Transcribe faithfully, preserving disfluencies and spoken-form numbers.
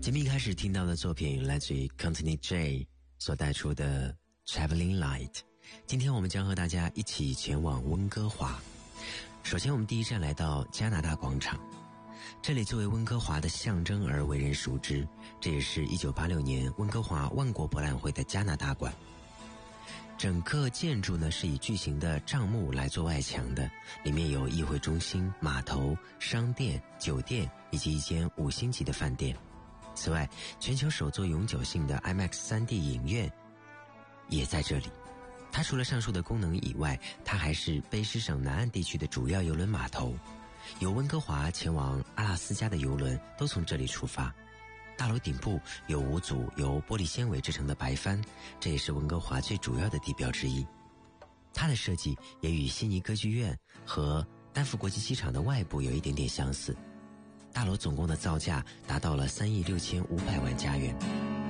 节目一开始听到的作品来自于 Courtney J 所带出的 Traveling Light。 今天我们将和大家一起前往温哥华。首先我们第一站来到加拿大广场，这里作为温哥华的象征而为人熟知，这也是一九八六年温哥华万国博览会的加拿大馆。整个建筑呢是以巨型的帐幕来做外墙的，里面有议会中心、码头、商店、酒店以及一间五星级的饭店。此外，全球首座永久性的 IMAX 三 D 影院也在这里。它除了上述的功能以外，它还是卑诗省南岸地区的主要邮轮码头，由温哥华前往阿拉斯加的邮轮都从这里出发。大楼顶部有五组由玻璃纤维制成的白帆，这也是温哥华最主要的地标之一。它的设计也与悉尼歌剧院和丹佛国际机场的外部有一点点相似。大楼总共的造价达到了三亿六千五百万加元。